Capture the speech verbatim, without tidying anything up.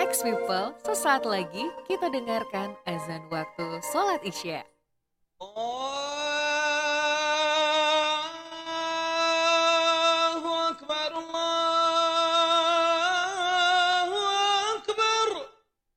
Next people, sesaat lagi kita dengarkan azan waktu sholat Isya.